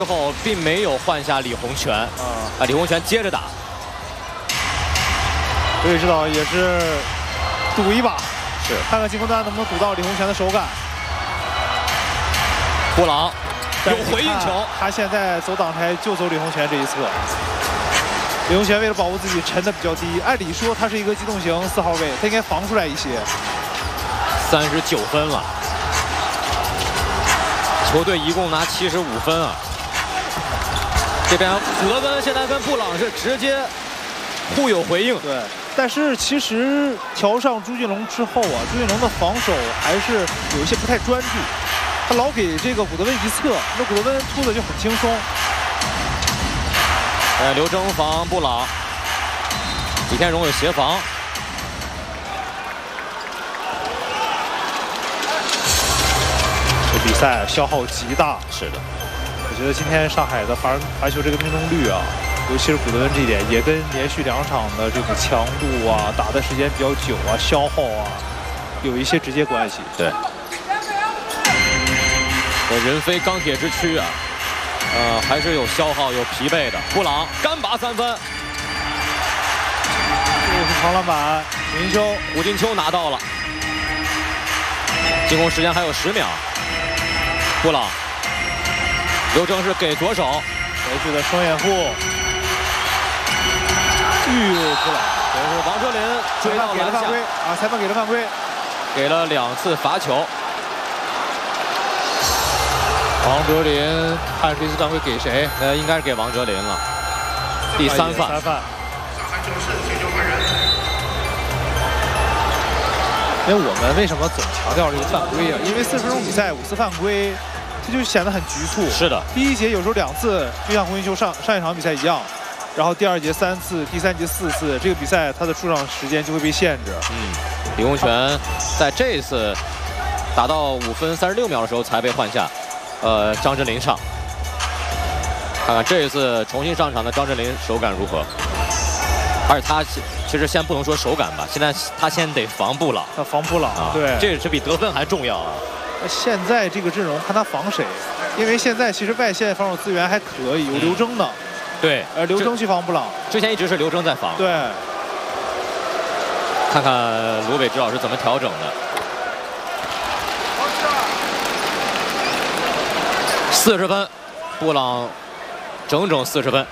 之后并没有换下李洪权李洪权接着打。 刘宇指导也是赌一把， 是看看金坤丹能不能赌到李洪权的手感。 布朗有回应球， 他现在走挡拆就走李洪权这一侧。李洪权为了保护自己沉得比较低，按理说他是一个机动型4号位，他应该防出来一些。 39分了，球队一共拿75分啊。这边古德温现在跟布朗是直接互有回应。 对，但是其实调上朱俊龙之后啊，朱俊龙的防守还是有一些不太专注，他老给这个古德温一侧，那古德温突的就很轻松。 刘铮防布朗，李天荣有协防。 这比赛消耗极大。 是的， 我觉得今天上海的罚球这个命中率啊，尤其是古德温这一点，也跟连续2场的这个强度啊、打的时间比较久啊、消耗啊，有一些直接关系。 对，这人非钢铁之躯啊。还是有消耗、有疲惫的。布朗干拔3分， 又是长篮板， 胡金秋拿到了。进攻时间还有10秒。布朗，刘铮是给左手， 回去的双掩护。布朗， 这是王哲林追到篮下啊！裁判给了犯规， 给了2次罚球。 王哲林看这次犯规给谁？ 应该是给王哲林了。第3犯。 因为我们为什么总强调这个犯规啊？因为40分钟比赛5次犯规，这就显得很局促。 是的， 第1节有时候2次，就像胡金秋上一场比赛一样，然后第2节3次，第3节4次，这个比赛他的出场时间就会被限制。 李洪权在这一次打到5分36秒的时候才被换下。张镇麟上，看看这一次重新上场的张镇麟手感如何？而且他其实先不能说手感吧，现在他先得防布朗。 他防布朗啊，对， 这是比得分还重要啊。 现在这个阵容看他防谁，因为现在其实外线防守资源还可以，有刘铮的。 对， 刘铮去防布朗， 之前一直是刘铮在防。 对， 看看罗伟指导是怎么调整的。40分，布朗整整40分。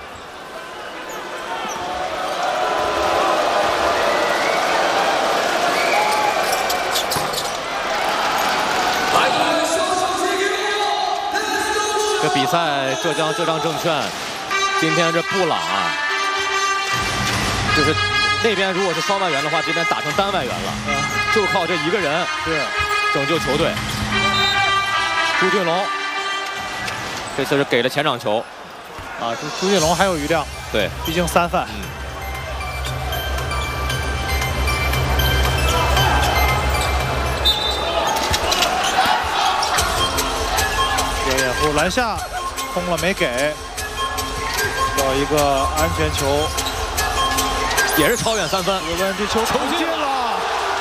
这比赛浙江证券今天这布朗啊，就是那边如果是双外援的话，这边打成单外援了，就靠这一个人是拯救球队。朱俊龙。这次是给了前场球， 啊，朱俊龙还有余量， 对， 毕竟3犯。有掩护篮下，空了没给，要一个安全球， 也是超远3分。 有问这球投进了，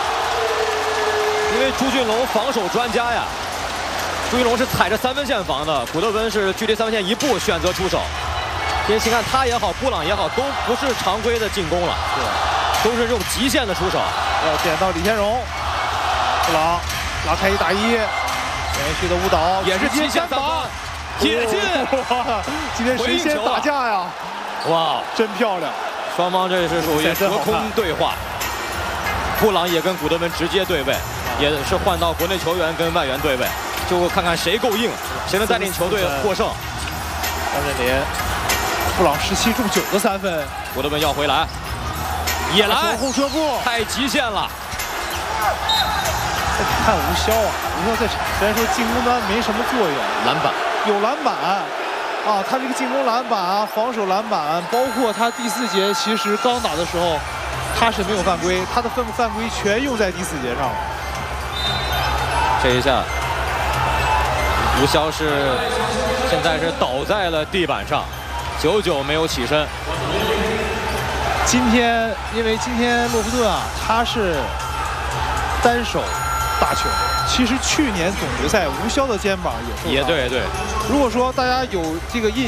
因为朱俊龙防守专家呀。朱俊龙是踩着3分线防的，古德温是距离3分线1步选择出手。因为你看他也好，布朗也好，都不是常规的进攻了，都是这种极限的出手。 要点到李天荣，布朗拉开1打1，连续的误导， 也是极限3分，铁进！ 哇，今天谁先打架呀？ 哇， 真漂亮！ 双方这是属于隔空对话，布朗也跟古德温直接对位，也是换到国内球员跟外援对位。就看看谁够硬，谁能带领球队获胜。 张镇麟，布朗17中9的3分， 古德温要回来，也来后撤步， 太极限了。 看吴骁啊，吴骁在场虽然说进攻端没什么作用， 篮板有篮板啊，他这个进攻篮板啊，防守篮板，包括他第4节其实刚打的时候，他是没有犯规，他的犯规全用在第4节上了。 这一下。吴骁是现在是倒在了地板上，久久没有起身。 因为今天洛夫顿啊，他是单手大球。其实去年总决赛吴骁的肩膀也受伤。 也对。 如果说大家有这个印